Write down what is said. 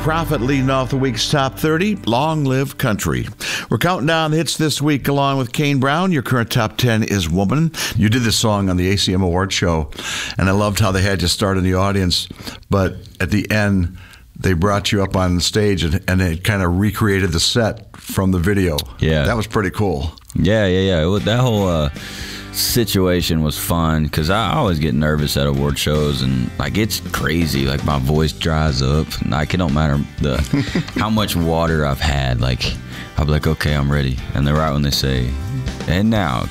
Prophet leading off the week's top 30, Long Live Country. We're counting down the hits this week along with Kane Brown. Your current top 10 is Woman. You did this song on the ACM Award show, and I loved how they had you start in the audience, but at the end, they brought you up on the stage and they kind of recreated the set from the video. Yeah. That was pretty cool. Yeah. That whole situation was fun because I always get nervous at award shows, and like it's crazy. Like my voice dries up. Like it don't matter how much water I've had. Like I'll be like, okay, I'm ready. And then right when they say, and now